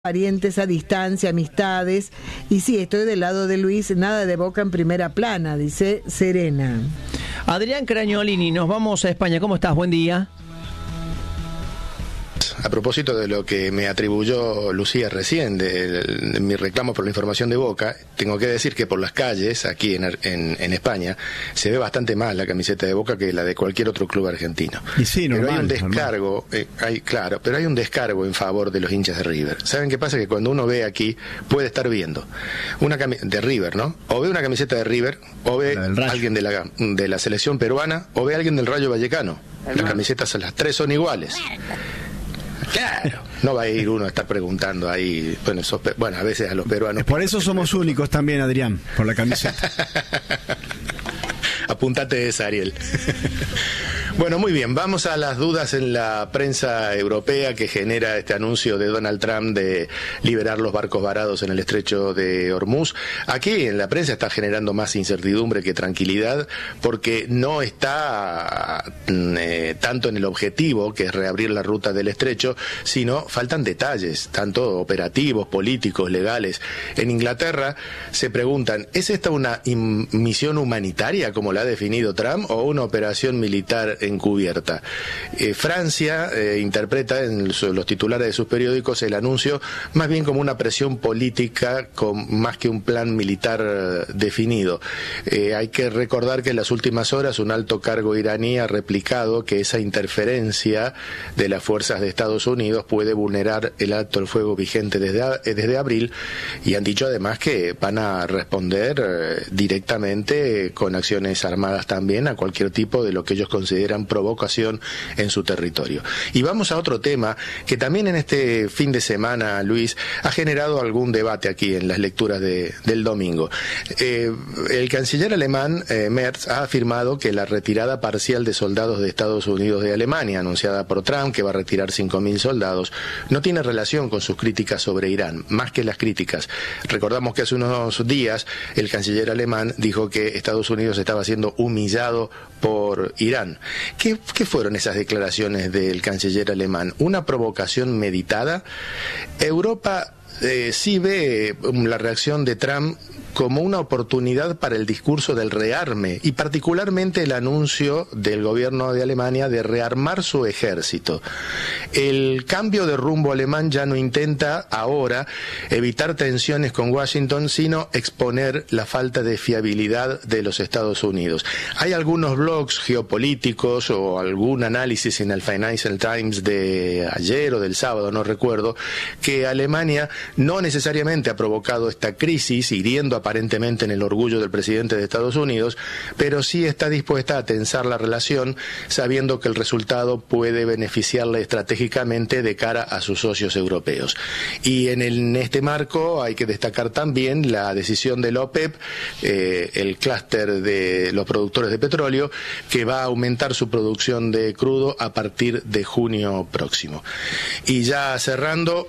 parientes a distancia, amistades. Y sí, estoy del lado de Luis, nada de Boca en primera plana, dice Serena. Adrián Cragnolini, nos vamos a España. ¿Cómo estás? Buen día. A propósito de lo que me atribuyó Lucía recién, de mi reclamo por la información de Boca, tengo que decir que por las calles, aquí en España, se ve bastante más la camiseta de Boca que la de cualquier otro club argentino. Y sí, normal, pero hay un descargo, pero hay un descargo en favor de los hinchas de River. ¿Saben qué pasa? Que cuando uno ve aquí, puede estar viendo una de River, ¿no? O ve una camiseta de River, o ve alguien de la selección peruana, o ve alguien del Rayo Vallecano. Las camisetas, las tres son iguales. Claro, no va a ir uno a estar preguntando ahí, bueno, a veces a los peruanos. Por eso somos únicos también, Adrián, por la camiseta. Apúntate esa, Ariel. Bueno, muy bien, vamos a las dudas en la prensa europea que genera este anuncio de Donald Trump de liberar los barcos varados en el estrecho de Hormuz. Aquí en la prensa está generando más incertidumbre que tranquilidad porque no está tanto en el objetivo, que es reabrir la ruta del estrecho, sino faltan detalles, tanto operativos, políticos, legales. En Inglaterra se preguntan, ¿es esta una misión humanitaria como la ha definido Trump o una operación militar encubierta? Francia interpreta en los titulares de sus periódicos el anuncio más bien como una presión política más que un plan militar definido. Hay que recordar que en las últimas horas un alto cargo iraní ha replicado que esa interferencia de las fuerzas de Estados Unidos puede vulnerar el alto el fuego vigente desde abril, y han dicho además que van a responder directamente con acciones armadas también a cualquier tipo de lo que ellos consideran provocación en su territorio. Y vamos a otro tema que también en este fin de semana, Luis, ha generado algún debate aquí en las lecturas del domingo. El canciller alemán Merz ha afirmado que la retirada parcial de soldados de Estados Unidos de Alemania, anunciada por Trump, que va a retirar 5.000 soldados, no tiene relación con sus críticas sobre Irán, más que las críticas. Recordamos que hace unos días el canciller alemán dijo que Estados Unidos estaba siendo humillado por Irán. ¿Qué fueron esas declaraciones del canciller alemán? ¿Una provocación meditada? Europa sí ve la reacción de Trump como una oportunidad para el discurso del rearme y particularmente el anuncio del gobierno de Alemania de rearmar su ejército. El cambio de rumbo alemán ya no intenta ahora evitar tensiones con Washington, sino exponer la falta de fiabilidad de los Estados Unidos. Hay algunos blogs geopolíticos o algún análisis en el Financial Times de ayer o del sábado, no recuerdo, que Alemania no necesariamente ha provocado esta crisis hiriendo aparentemente en el orgullo del presidente de Estados Unidos, pero sí está dispuesta a tensar la relación sabiendo que el resultado puede beneficiarle estratégicamente de cara a sus socios europeos. Y en este marco hay que destacar también la decisión de la OPEP, el clúster de los productores de petróleo, que va a aumentar su producción de crudo a partir de junio próximo. Y ya cerrando,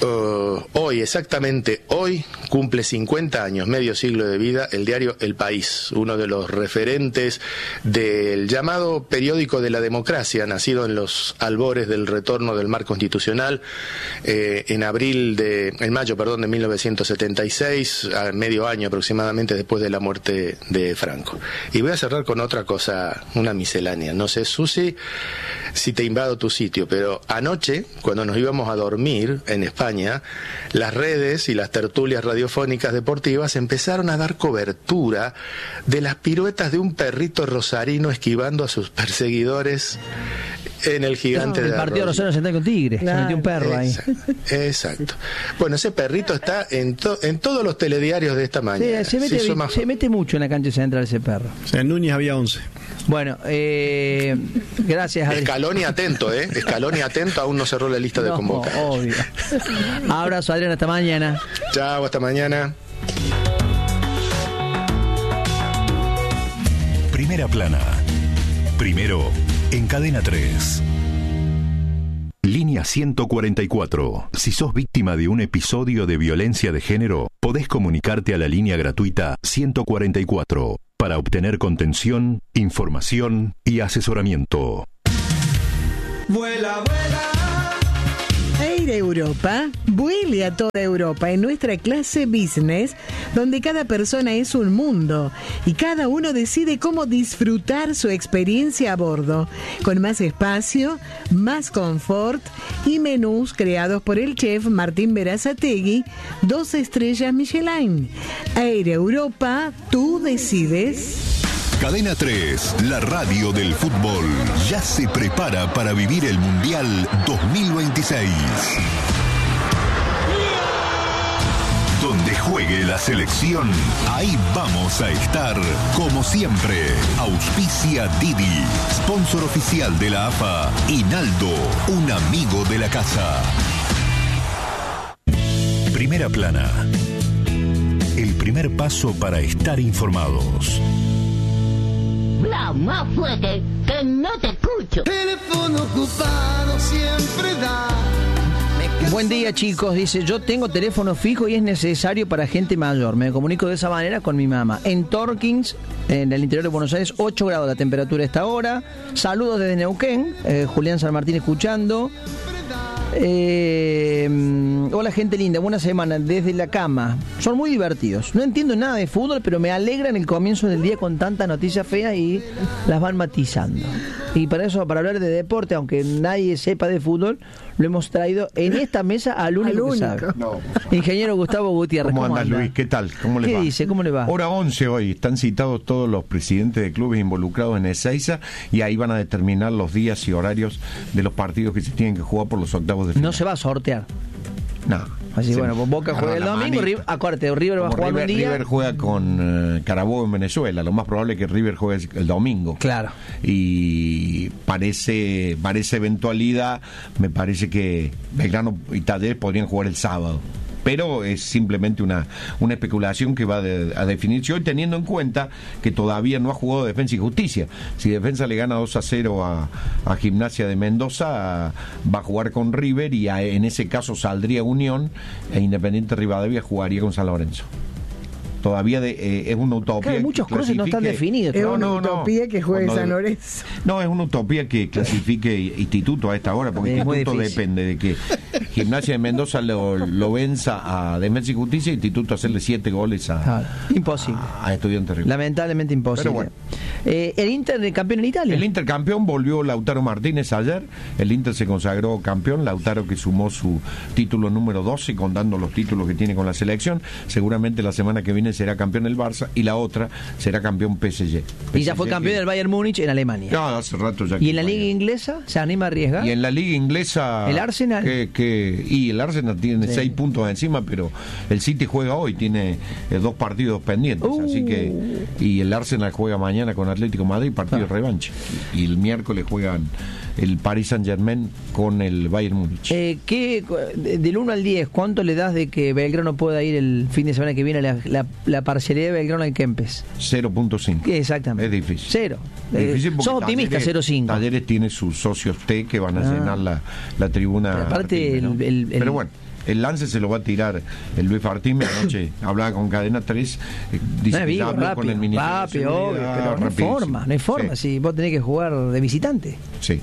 exactamente hoy, cumple 50 años, medio siglo de vida, el diario El País, uno de los referentes del llamado periódico de la democracia, nacido en los albores del retorno del marco constitucional, en mayo de 1976, a medio año aproximadamente después de la muerte de Franco. Y voy a cerrar con otra cosa, una miscelánea. No sé, Susi, si te invado tu sitio, pero anoche, cuando nos íbamos a dormir en España, las redes y las tertulias radiofónicas deportivas empezaron a dar cobertura de las piruetas de un perrito rosarino esquivando a sus perseguidores en el Gigante de el partido Rosario Central con Tigre, claro. Se metió un perro ahí. Exacto. Bueno, ese perrito está en todos los telediarios de esta mañana. Sí, se mete mucho en la cancha central ese perro. O sea, en Núñez había 11. Bueno, gracias. Scaloni atento, Scaloni atento, aún no cerró la lista de convocados. Obvio. Abrazo, Adrián, hasta mañana. Chao, hasta mañana. Primera plana. Primero en Cadena 3. Línea 144. Si sos víctima de un episodio de violencia de género, podés comunicarte a la línea gratuita 144 para obtener contención, información y asesoramiento. Vuela, vuela. ¡Ey! Air Europa vuele a toda Europa en nuestra clase business, donde cada persona es un mundo y cada uno decide cómo disfrutar su experiencia a bordo, con más espacio, más confort y menús creados por el chef Martín Berazategui, 2 estrellas Michelin. Air Europa, tú decides. Cadena 3, la radio del fútbol, ya se prepara para vivir el Mundial 2026. Donde juegue la selección, ahí vamos a estar, como siempre. Auspicia Didi, sponsor oficial de la AFA, y Naldo, un amigo de la casa. Primera plana. El primer paso para estar informados. Habla más fuerte, que no te escucho. Teléfono ocupado siempre da. Buen día, chicos. Dice, yo tengo teléfono fijo y es necesario para gente mayor. Me comunico de esa manera con mi mamá. En Torkins, en el interior de Buenos Aires, 8 grados la temperatura a esta hora. Saludos desde Neuquén. Julián San Martín escuchando. Hola, gente linda, buena semana desde la cama. Son muy divertidos. No entiendo nada de fútbol, pero me alegran el comienzo del día con tantas noticias feas y las van matizando. Y para eso, para hablar de deporte, aunque nadie sepa de fútbol, lo hemos traído en esta mesa al único que sabe. No. Ingeniero Gustavo Gutiérrez. ¿Cómo andas, Luis? ¿Qué tal? ¿Cómo le va? ¿Qué dice? ¿Cómo le va? Hora 11 hoy. Están citados todos los presidentes de clubes involucrados en Ezeiza y ahí van a determinar los días y horarios de los partidos que se tienen que jugar por los octavos de final. No se va a sortear. No. Así, bueno, pues Boca juega el domingo, acuérdate, River va a jugar un día. River juega con Carabobo en Venezuela. Lo más probable es que River juegue el domingo. Claro. Y para esa eventualidad, me parece que Belgrano y Talleres podrían jugar el sábado. Pero es simplemente una especulación que va a definirse hoy, teniendo en cuenta que todavía no ha jugado Defensa y Justicia. Si Defensa le gana 2-0 a Gimnasia de Mendoza, va a jugar con River y en ese caso saldría Unión e Independiente Rivadavia jugaría con San Lorenzo. Todavía es una utopía. Claro, muchos cruces no están definidos. Es una utopía que juegue San Lorenzo. No, es una utopía que clasifique Instituto a esta hora, porque Instituto depende de que Gimnasia de Mendoza lo venza a Defensa y Justicia y Instituto hacerle 7 goles imposible. A Estudiantes River. Lamentablemente imposible. Pero bueno. El Inter de campeón en Italia. El Inter campeón, volvió Lautaro Martínez ayer. El Inter se consagró campeón. Lautaro, que sumó su título número 12, contando los títulos que tiene con la selección. Seguramente la semana que viene será campeón el Barça y la otra será campeón PSG. Y ya fue campeón del Bayern Múnich en Alemania. No, hace rato ya. ¿Y en la Liga Inglesa se anima a arriesgar? Y en la Liga Inglesa el Arsenal. Y el Arsenal tiene 6 puntos encima, pero el City juega hoy, tiene 2 partidos pendientes, así que y el Arsenal juega mañana con Atlético Madrid, partido de revancha. Y el miércoles juegan el Paris Saint-Germain con el Bayern Múnich. Del 1 al 10, ¿cuánto le das de que Belgrano pueda ir el fin de semana que viene a la parcialidad de Belgrano al Kempes? 0.5. Exactamente. Es difícil. 0. Sos optimista, 0.5. Talleres tiene sus socios T que van a llenar la tribuna. Pero aparte, ¿no? Pero bueno, el lance se lo va a tirar el Luis Martín. Anoche hablaba con Cadena 3, dice que habló con el Ministerio de Seguridad, pero no hay forma, si vos tenés que jugar de visitante. Sí.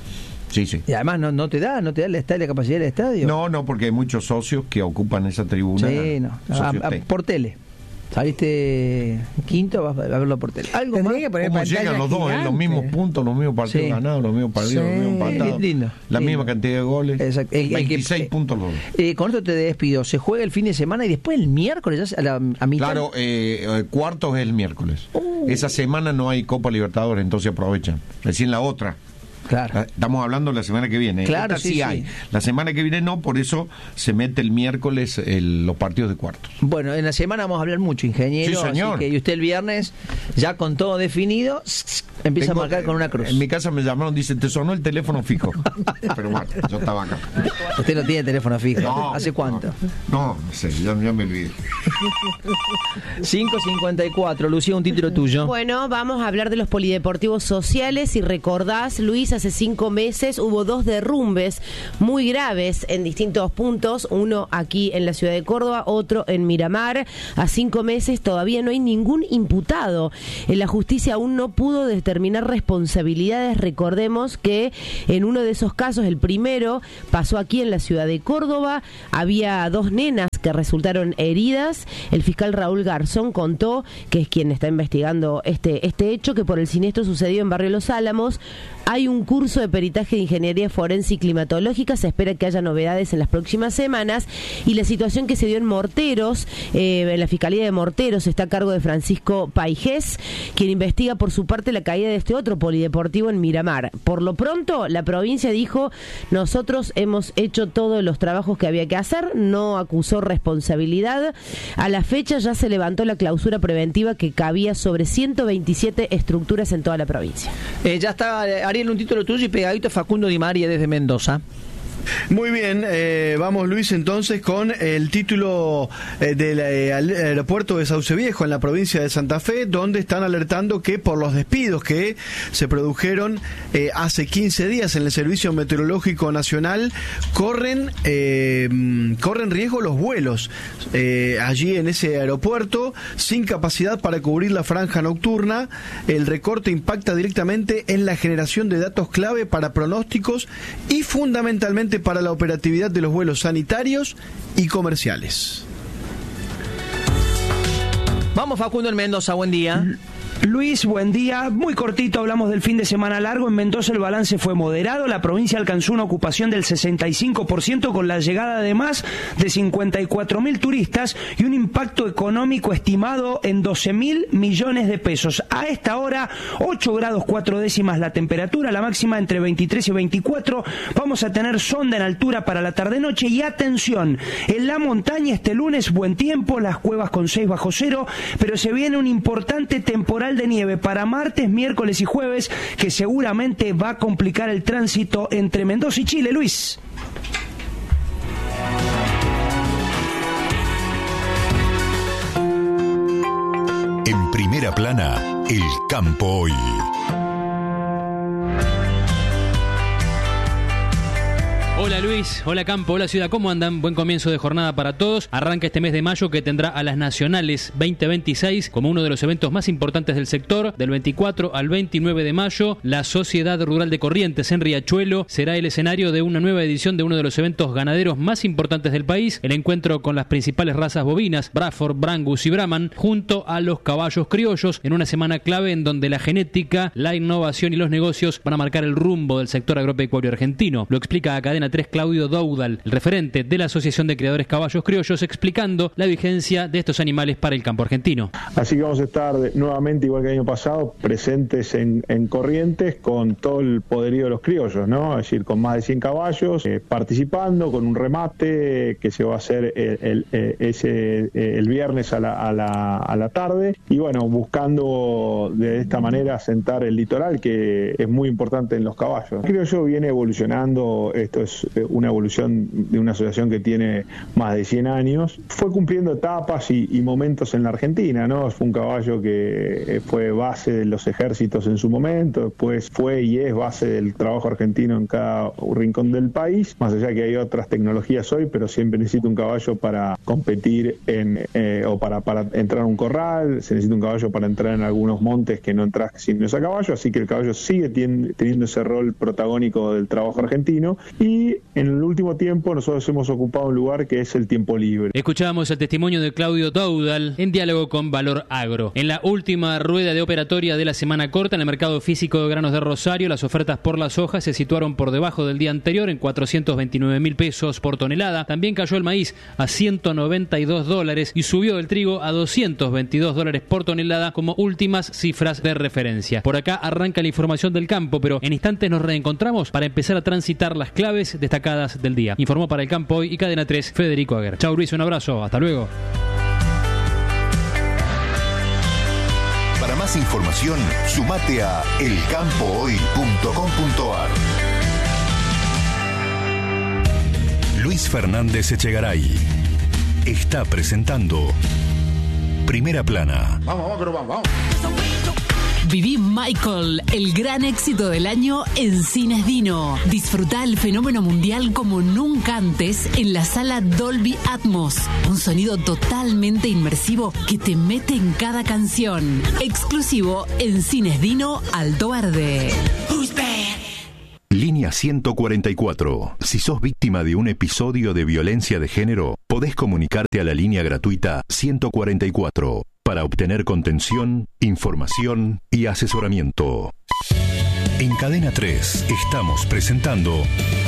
Y además no te da la capacidad del estadio. No, porque hay muchos socios que ocupan esa tribuna. Sí, por tele. Saliste quinto, vas a verlo por tele. ¿Algo más? ¿Cómo llegan los dos? Los mismos puntos, los mismos partidos ganados, los mismos partidos, los mismos empatados. Lindo. Misma cantidad de goles. Exacto. 26 puntos los dos. Con esto te despido. Se juega el fin de semana y después el miércoles a mitad. Claro, cuartos es el miércoles. Esa semana no hay Copa Libertadores, entonces aprovechan. Recién la otra. Claro. Estamos hablando de la semana que viene. Claro, sí hay. La semana que viene no, por eso se mete el miércoles los partidos de cuartos. Bueno, en la semana vamos a hablar mucho, ingeniero. Sí, señor. Así que, y usted el viernes, ya con todo definido, empieza a marcar con una cruz. En mi casa me llamaron, dicen, te sonó el teléfono fijo. Pero bueno, yo estaba acá. Usted no tiene teléfono fijo. No, ¿Hace cuánto? No sé, ya me olvidé. 5:54, Lucía, un título tuyo. Bueno, vamos a hablar de los polideportivos sociales. Si recordás, Luis, hace hace 5 meses hubo 2 derrumbes muy graves en distintos puntos, uno aquí en la ciudad de Córdoba, otro en Miramar. A 5 meses todavía no hay ningún imputado. La justicia aún no pudo determinar responsabilidades. Recordemos que en uno de esos casos, el primero, pasó aquí en la ciudad de Córdoba. Había 2 nenas que resultaron heridas. El fiscal Raúl Garzón contó, que es quien está investigando este hecho, que por el siniestro sucedido en Barrio Los Álamos hay un curso de peritaje de ingeniería forense y climatológica. Se espera que haya novedades en las próximas semanas. Y la situación que se dio en Morteros, en la Fiscalía de Morteros, está a cargo de Francisco Paijés, quien investiga por su parte la caída de este otro polideportivo en Miramar. Por lo pronto, la provincia dijo: nosotros hemos hecho todos los trabajos que había que hacer, no acusó responsabilidad. A la fecha ya se levantó la clausura preventiva que cabía sobre 127 estructuras en toda la provincia. Ya está, Ariel, un título tuyo y pegadito, Facundo Di María desde Mendoza. Muy bien, vamos Luis entonces con el título del aeropuerto de Sauce Viejo en la provincia de Santa Fe, donde están alertando que por los despidos que se produjeron hace 15 días en el Servicio Meteorológico Nacional corren riesgo los vuelos allí en ese aeropuerto, sin capacidad para cubrir la franja nocturna. El recorte impacta directamente en la generación de datos clave para pronósticos y fundamentalmente para la operatividad de los vuelos sanitarios y comerciales. Vamos, Facundo, en Mendoza, buen día. Luis, buen día. Muy cortito, hablamos del fin de semana largo. En Mendoza el balance fue moderado. La provincia alcanzó una ocupación del 65% con la llegada de más de 54.000 turistas y un impacto económico estimado en 12.000 millones de pesos. A esta hora, 8 grados 4 décimas la temperatura, la máxima entre 23 y 24. Vamos a tener sonda en altura para la tarde-noche y atención, en la montaña este lunes buen tiempo, las cuevas con 6 bajo cero, pero se viene un importante temporal de nieve para martes, miércoles y jueves que seguramente va a complicar el tránsito entre Mendoza y Chile. Luis. En Primera Plana, el campo hoy. Hola Luis, hola campo, hola ciudad, ¿cómo andan? Buen comienzo de jornada para todos. Arranca este mes de mayo que tendrá a las Nacionales 2026 como uno de los eventos más importantes del sector. Del 24 al 29 de mayo, la Sociedad Rural de Corrientes en Riachuelo será el escenario de una nueva edición de uno de los eventos ganaderos más importantes del país. El encuentro con las principales razas bovinas, Braford, Brangus y Brahman, junto a los caballos criollos, en una semana clave en donde la genética, la innovación y los negocios van a marcar el rumbo del sector agropecuario argentino. Lo explica a Cadena 3 Claudio Doudal, el referente de la Asociación de Criadores Caballos Criollos, explicando la vigencia de estos animales para el campo argentino. Así que vamos a estar nuevamente, igual que el año pasado, presentes en Corrientes con todo el poderío de los criollos, ¿no? Es decir, con más de 100 caballos, participando con un remate que se va a hacer el viernes a la tarde, y bueno, buscando de esta manera asentar el litoral, que es muy importante en los caballos. El criollo viene evolucionando, esto es una evolución de una asociación que tiene más de 100 años, fue cumpliendo etapas y momentos en la Argentina, ¿no? Fue un caballo que fue base de los ejércitos en su momento, después fue y es base del trabajo argentino en cada rincón del país, más allá que hay otras tecnologías hoy, pero siempre necesita un caballo para competir o para entrar a un corral, se necesita un caballo para entrar en algunos montes que no entras sin ese caballo, así que el caballo sigue teniendo ese rol protagónico del trabajo argentino. Y en el último tiempo nosotros hemos ocupado un lugar que es el tiempo libre. Escuchábamos el testimonio de Claudio Doudal en diálogo con Valor Agro. En la última rueda de operatoria de la semana corta en el mercado físico de granos de Rosario, las ofertas por la soja se situaron por debajo del día anterior en 429.000 pesos por tonelada. También cayó el maíz a $192 y subió el trigo a $222 por tonelada como últimas cifras de referencia. Por acá arranca la información del campo, pero en instantes nos reencontramos para empezar a transitar las claves destacadas del día. Informó para el campo hoy y Cadena 3 Federico Aguer. Chau Luis, un abrazo, hasta luego. Para más información, sumate a elcampohoy.com.ar. Luis Fernández Echegaray está presentando Primera Plana. Vamos. Viví Michael, el gran éxito del año en Cines Dino. Disfruta el fenómeno mundial como nunca antes en la sala Dolby Atmos. Un sonido totalmente inmersivo que te mete en cada canción. Exclusivo en Cines Dino Alto Verde. Línea 144. Si sos víctima de un episodio de violencia de género, podés comunicarte a la línea gratuita 144 para obtener contención, información y asesoramiento. En Cadena 3 estamos presentando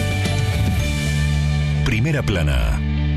Primera Plana.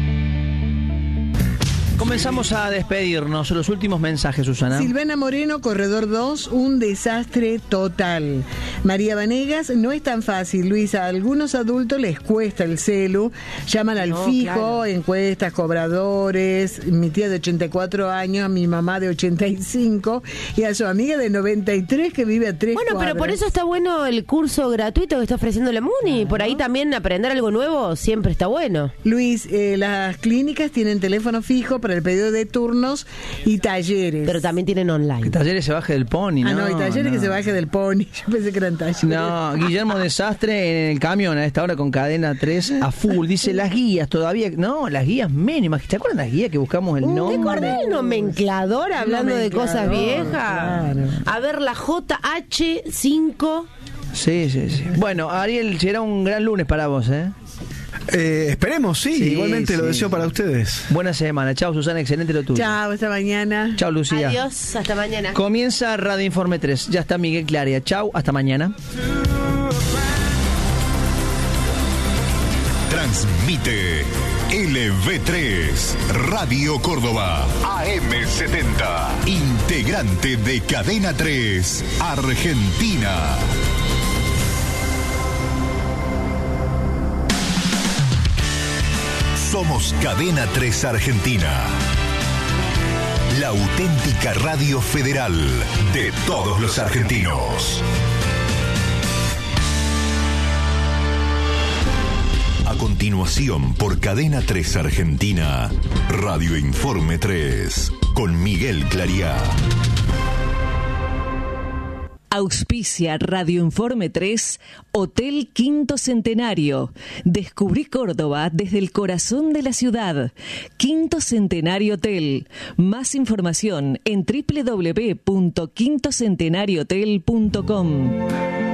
Comenzamos a despedirnos. Los últimos mensajes, Susana. Silvana Moreno, Corredor 2, un desastre total. María Vanegas, no es tan fácil, Luisa. A algunos adultos les cuesta el celu. Llaman al fijo, claro. Encuestas, cobradores. Mi tía de 84 años, mi mamá de 85 y a su amiga de 93 que vive a 3 cuadras. Bueno, pero por eso está bueno el curso gratuito que está ofreciendo la MUNI. Por ahí también aprender algo nuevo siempre está bueno. Luis, las clínicas tienen teléfono fijo para el pedido de turnos y talleres. Pero también tienen online. Que talleres se baje del pony, ¿no? Ah, no, y talleres que se baje del pony. Yo pensé que eran talleres. No, Guillermo Desastre en el camión a esta hora con Cadena 3 a full. Dice, las guías todavía... No, las guías mínimas. ¿Te acuerdas las guías que buscamos el nombre? ¿Te acordás del nomenclador hablando de cosas viejas? Claro. A ver, la JH5... Sí. Bueno, Ariel, será un gran lunes para vos, ¿eh? Esperemos, sí. Igualmente lo deseo para ustedes. Buena semana. Chao, Susana, excelente lo tuyo. Chao, hasta mañana. Chao, Lucía. Adiós, hasta mañana. Comienza Radio Informe 3. Ya está Miguel Claria. Chao, hasta mañana. Transmite LV3 Radio Córdoba AM70, integrante de Cadena 3 Argentina. Somos Cadena 3 Argentina, la auténtica radio federal de todos los argentinos. A continuación, por Cadena 3 Argentina, Radio Informe 3, con Miguel Clariá. Auspicia Radio Informe 3, Hotel Quinto Centenario. Descubrí Córdoba desde el corazón de la ciudad. Quinto Centenario Hotel. Más información en www.quintocentenariohotel.com.